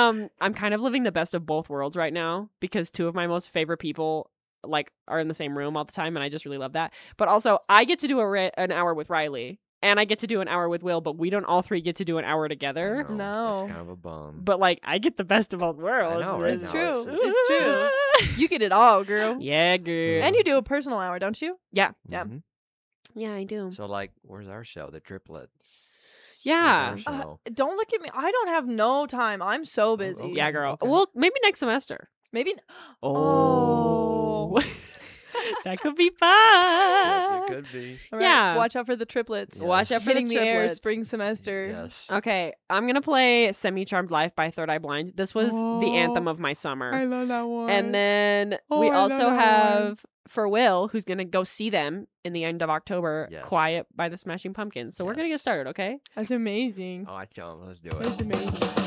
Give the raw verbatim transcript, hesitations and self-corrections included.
um, I'm kind of living the best of both worlds right now because two of my most favorite people like are in the same room all the time, and I just really love that. But also, I get to do a ri- an hour with Riley, and I get to do an hour with Will, but we don't all three get to do an hour together. I know. No. It's kind of a bum. But like, I get the best of both worlds. know, right It's now true. it's- It's true. You get it all, girl. Yeah, girl. And you do a personal hour, don't you? Yeah. Yeah. Mhm. Yeah, I do. So like, where's our show? The triplets. Yeah. Where's our Uh, show? Don't look at me. I don't have no time. I'm so busy. okay. Yeah, girl. okay. Well, maybe next semester. Maybe. Oh. that could be fun. Yes, it could be. All right, Yeah. Watch out for the triplets. Yes. Watch out for Hitting the the air triplets. spring semester. Yes. Okay, I'm gonna play "Semi Charmed Life" by Third Eye Blind. This was the anthem of my summer. love that one. And then Oh, we I love also that have for Will, who's gonna go see them in the end of October. Yes. "Quiet" by the Smashing Pumpkins. So we're gonna get Yes. started, okay? That's amazing. Oh, I tell him, let's do it. That's amazing.